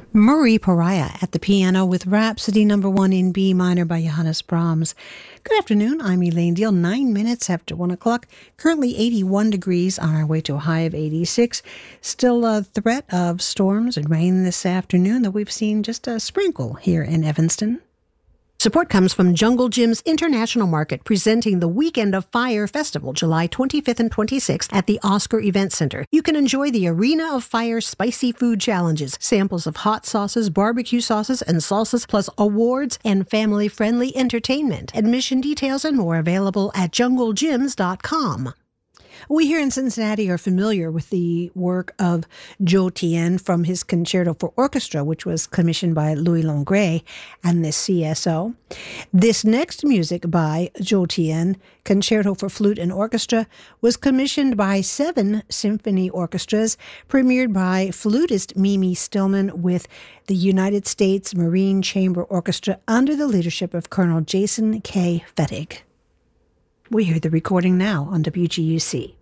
Marie Pariah at the piano with Rhapsody No. 1 in B minor by Johannes Brahms. Good afternoon, I'm Elaine Deal, 9 minutes after 1 o'clock. Currently 81 degrees on our way to a high of 86. Still a threat of storms and rain this afternoon, though we've seen just a sprinkle here in Evanston. Support comes from Jungle Gym's International Market, presenting the Weekend of Fire Festival, July 25th and 26th at the Oscar Event Center. You can enjoy the Arena of Fire spicy food challenges, samples of hot sauces, barbecue sauces, and salsas, plus awards and family-friendly entertainment. Admission details and more available at junglegyms.com. We here in Cincinnati are familiar with the work of Zhou Tian from his Concerto for Orchestra, which was commissioned by Louis Longré and the CSO. This next music by Zhou Tian, Concerto for Flute and Orchestra, was commissioned by 7 symphony orchestras, premiered by flutist Mimi Stillman with the United States Marine Chamber Orchestra under the leadership of Colonel Jason K. Fettig. We hear the recording now on WGUC.